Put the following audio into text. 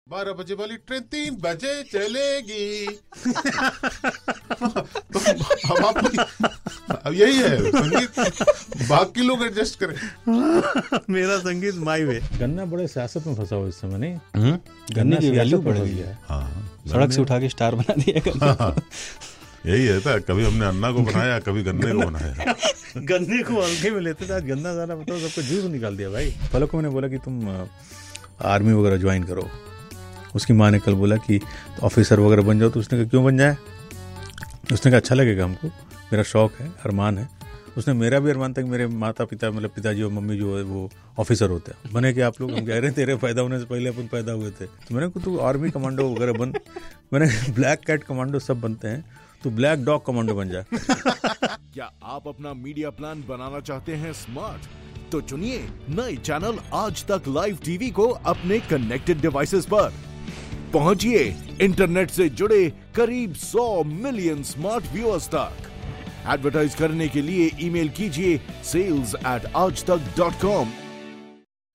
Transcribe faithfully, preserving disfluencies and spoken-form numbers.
बारह बजे वाली ट्रेन तीन बजे चलेगी। तो अब आप अब यही है संगीत, बाकी लोग एडजस्ट करें। मेरा संगीत माई वे। गन्ना बड़े सियासत में फंसा हुआ इस समय, नहीं? गन्ने की वैल्यू बढ़ गई है। हाँ, सड़क से उठा के स्टार बना दिया। हाँ, यही है था, कभी हमने अन्ना को बनाया, कभी गन्ने को बनाया। गन्ने को हल्के में लेते थे, आज गन्ना ज़्यादा बताओ, सबको जूस निकाल दिया भाई। पलक को मैंने बोला कि तुम आर्मी वगैरह ज्वाइन करो। उसकी माँ ने कल बोला कि ऑफिसर वगैरह बन जाओ, तो उसने कहा क्यों बन जाए? उसने कहा अच्छा लगेगा हमको, मेरा शौक है, अरमान है। उसने मेरा भी अरमान था कि मेरे माता पिता, मतलब पिताजी और मम्मी जो है वो ऑफिसर होते हैं। बने कि आप लोग? हम कह रहे तेरे पैदा होने से पहले अपन पैदा हुए थे। तो मैंने कहा तू आर्मी कमांडो वगैरह बन। मैंने ब्लैक कैट कमांडो सब बनते हैं, तो ब्लैक डॉग कमांडो बन जाए। क्या आप अपना मीडिया प्लान बनाना चाहते हैं स्मार्ट? तो चुनिए नए चैनल आज तक लाइव टीवी को अपने कनेक्टेड डिवाइसेस पर। पहुंचिए इंटरनेट से जुड़े करीब सौ मिलियन स्मार्ट व्यूअर्स तक। एडवर्टाइज करने के लिए ईमेल कीजिए सेल्स एट आज तक डॉट कॉम